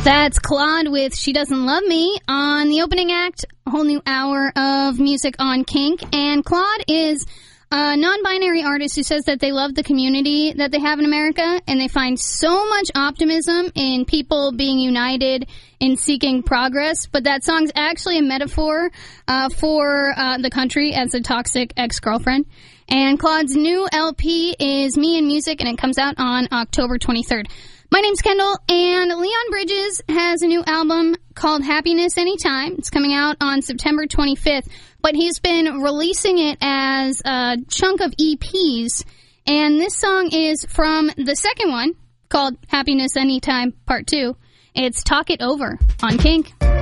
That's Claude with She Doesn't Love Me on the opening act, a whole new hour of music on Kink. And Claude is a non-binary artist who says that they love the community that they have in America, and they find so much optimism in people being united in seeking progress. But that song's actually a metaphor for the country as a toxic ex-girlfriend. And Claude's new LP is Me and Music, and it comes out on October 23rd. My name's Kendall, and Leon Bridges has a new album called Happiness Anytime. It's coming out on September 25th, but he's been releasing it as a chunk of EPs, and this song is from the second one, called Happiness Anytime Part 2. It's Talk It Over on Kink.